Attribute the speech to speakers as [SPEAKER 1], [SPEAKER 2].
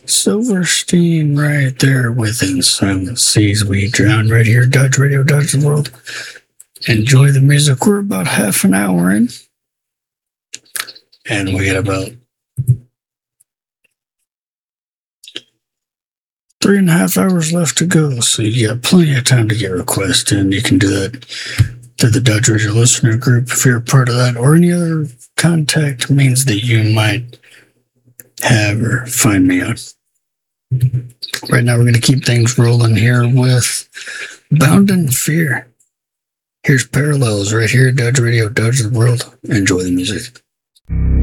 [SPEAKER 1] Silverstein right there within silent seas we drown right here. Dodge Radio, Dodge the World. Enjoy the music. We're about half an hour in. And we got about 3.5 hours left to go. So you got plenty of time to get requests in. You can do that to the Dodge Radio listener group if you're a part of that, or any other contact means that you might have or find me on. Right now, we're going to keep things rolling here with Bound in Fear. Here's Parallels right here, Dodge Radio, Dodge the World. Enjoy the music.